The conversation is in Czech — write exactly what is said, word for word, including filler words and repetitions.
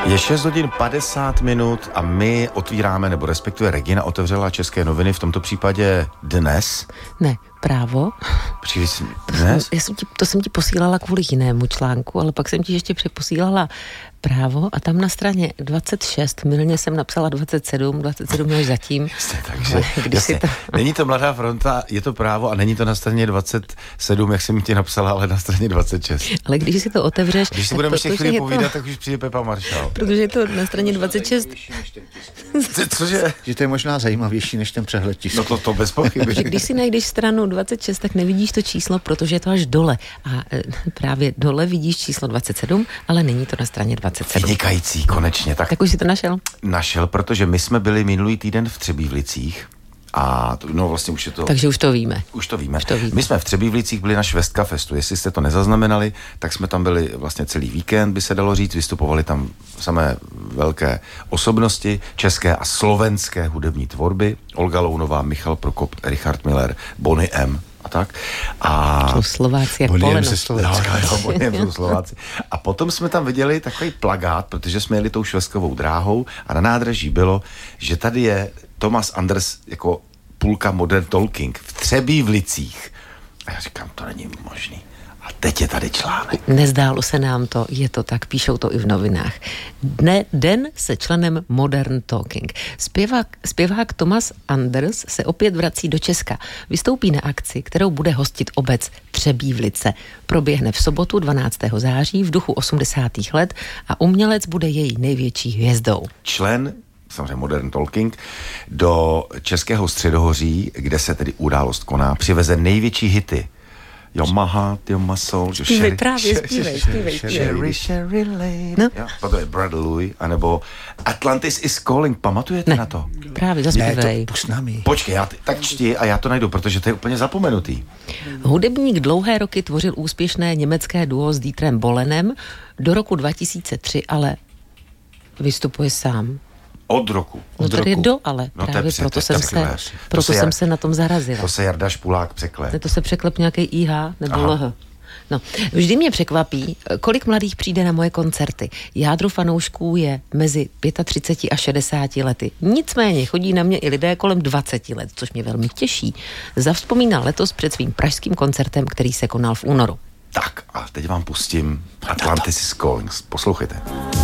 Je šest hodin padesát minut a my otvíráme, nebo respektive Regina otevřela České noviny, v tomto případě dnes. Ne, Právo. Příliš dnes? Já jsem ti, to jsem ti posílala kvůli jinému článku, ale pak jsem ti ještě přeposílala Právo a tam na straně dvacet šest, mylně jsem napsala dvacet sedm, dvacet sedm až zatím. Jasně, takže, jasně, to... Není to Mladá fronta, je to Právo a není to na straně dvacet sedm, jak jsem ti napsala, ale na straně dvacet šest. Ale když si to otevřeš... Když si budeme ještě chvíli povídat, to... tak už přijde Pepa Maršal. Protože je to na straně dvacet šest... Cože? Že to je možná zajímavější než ten přehled tisku. No to, to bez pochyby. Když si najdeš stranu dvacet šest, tak nevidíš to číslo, protože je to až dole. A e, právě dole vidíš číslo dvacet sedm, ale není to na straně dvacet sedm. Vynikající, konečně. Tak, tak už si to našel? Našel, protože my jsme byli minulý týden v Třebívlicích. A no vlastně už je to... Takže už to víme. Už to víme. Už to víme. My jsme v Třebívlicích byli na Švestka festu. Jestli jste to nezaznamenali, tak jsme tam byli vlastně celý víkend, by se dalo říct. Vystupovali tam samé velké osobnosti české a slovenské hudební tvorby. Olga Lounová, Michal Prokop, Richard Miller, Bonnie M. a tak. A... Jsou Slováci jak Bonnie poleno. M. se Slovenska. No, Bonnie M. jsou Slováci. A potom jsme tam viděli takový plakát, protože jsme jeli tou švestkovou dráhou a na nádraží bylo, že tady je Thomas Anders jako půlka Modern Talking v Třebívlicích. A já říkám, to není možný. A teď je tady článek. Nezdálo se nám to, je to tak, píšou to i v novinách. Dne, den se členem Modern Talking. Zpěvák, zpěvák Thomas Anders se opět vrací do Česka. Vystoupí na akci, kterou bude hostit obec Třebívlice. Proběhne v sobotu dvanáctého září v duchu osmdesátých let a umělec bude její největší hvězdou. Člen samozřejmě Modern Talking, do Českého středohoří, kde se tedy událost koná, přiveze největší hity. Yamaha, Yamaha Soul, Zpívej, právě, zpívej, zpívej, Sherry, Sherry Lady. No. Ja, potom je Brother Louis, anebo Atlantis is Calling, pamatujete ne, na to? Právě, zaspívej. Ne, to pust nami. Počkej, já t- tak čti a já to najdu, protože to je úplně zapomenutý. Hudebník dlouhé roky tvořil úspěšné německé duo s Dietrem Bohlenem, do roku dva tisíce tři ale vystupuje sám. Od roku. No Od tady roku. je do, ale no právě pře- proto, jsem se, proto se jsem jar, se na tom zarazila. To se Jarda Špulák překlep. Ne, to se překlep nějaký I H nebo Aha. L H. No, vždy mě překvapí, kolik mladých přijde na moje koncerty. Jádro fanoušků je mezi třiceti pěti a šedesáti lety. Nicméně chodí na mě i lidé kolem dvaceti let, což mě velmi těší. Zavzpomínal letos před svým pražským koncertem, který se konal v únoru. Tak a teď vám pustím Atlantis is Calling. Poslouchejte.